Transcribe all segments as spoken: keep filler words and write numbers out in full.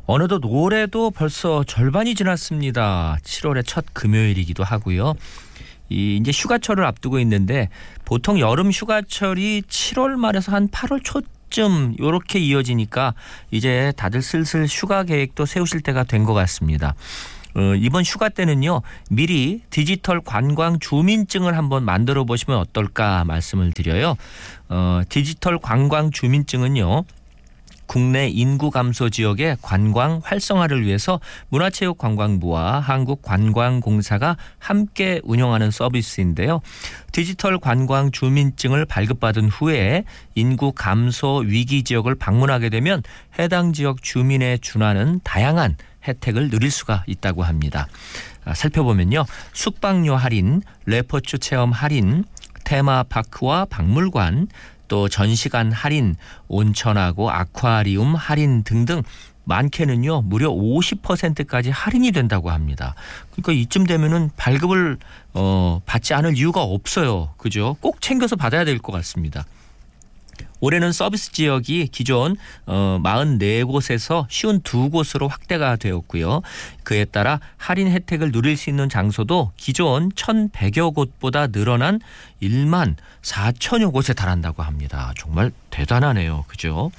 어느덧 올해도 벌써 절반이 지났습니다. 칠월의 첫 금요일이기도 하고요. 이 이제 휴가철을 앞두고 있는데 보통 여름 휴가철이 칠월 말에서 한 팔월 초쯤 이렇게 이어지니까 이제 다들 슬슬 휴가 계획도 세우실 때가 된 것 같습니다. 어, 이번 휴가 때는요, 미리 디지털 관광 주민증을 한번 만들어 보시면 어떨까 말씀을 드려요. 어, 디지털 관광 주민증은요, 국내 인구 감소 지역의 관광 활성화를 위해서 문화체육관광부와 한국관광공사가 함께 운영하는 서비스인데요. 디지털 관광 주민증을 발급받은 후에 인구 감소 위기 지역을 방문하게 되면 해당 지역 주민에 준하는 다양한 혜택을 누릴 수가 있다고 합니다. 살펴보면요, 숙박료 할인, 레포츠 체험 할인, 테마파크와 박물관, 또 전시관 할인, 온천하고 아쿠아리움 할인 등등 많게는요 무려 오십 퍼센트까지 할인이 된다고 합니다. 그러니까 이쯤 되면은 발급을 어, 받지 않을 이유가 없어요. 그죠? 꼭 챙겨서 받아야 될 것 같습니다. 올해는 서비스 지역이 기존 어, 사십사 곳에서 오십이 곳으로 확대가 되었고요. 그에 따라 할인 혜택을 누릴 수 있는 장소도 기존 천백여 곳보다 늘어난 만 사천여 곳에 달한다고 합니다. 정말 대단하네요. 그죠?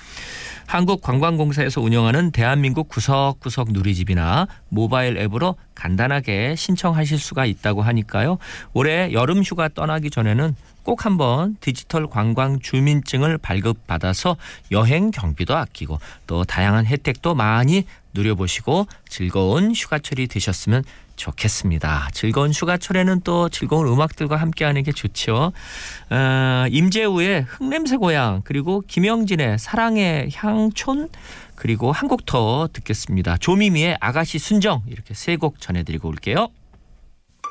한국관광공사에서 운영하는 대한민국 구석구석 누리집이나 모바일 앱으로 간단하게 신청하실 수가 있다고 하니까요. 올해 여름 휴가 떠나기 전에는 꼭 한번 디지털 관광 주민증을 발급받아서 여행 경비도 아끼고 또 다양한 혜택도 많이 누려보시고 즐거운 휴가철이 되셨으면 좋겠습니다. 즐거운 휴가철에는 또 즐거운 음악들과 함께하는 게 좋죠. 어, 임재우의 흙냄새 고향, 그리고 김영진의 사랑의 향촌, 그리고 한 곡 더 듣겠습니다. 조미미의 아가씨 순정, 이렇게 세 곡 전해드리고 올게요.